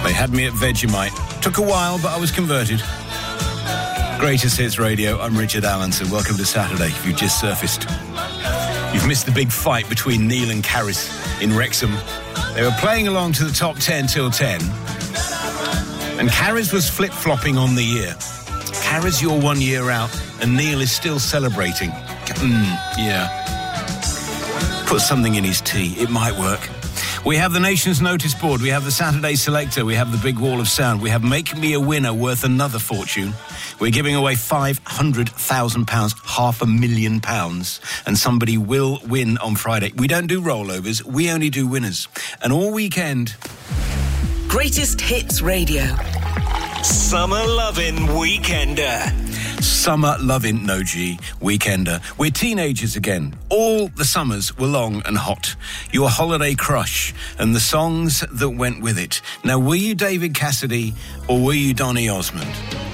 They had me at Vegemite. Took a while, but I was converted. Greatest Hits Radio, I'm Richard Allenson. Welcome to Saturday, if you've just surfaced. You've missed the big fight between Neil and Carys in Wrexham. They were playing along to the top 10 till 10. And Carys was flip-flopping on the year. Carys, you're 1 year out, and Neil is still celebrating. Yeah. Put something in his tea. It might work. We have the Nation's Notice Board. We have the Saturday Selector. We have the Big Wall of Sound. We have Make Me a Winner worth another fortune. We're giving away £500,000, £500,000, and somebody will win on Friday. We don't do rollovers. We only do winners. And all weekend... Greatest Hits Radio. Summer Lovin' Weekender. Summer Lovin' No G Weekender. We're teenagers again. All the summers were long and hot. Your holiday crush and the songs that went with it. Now, were you David Cassidy or were you Donny Osmond?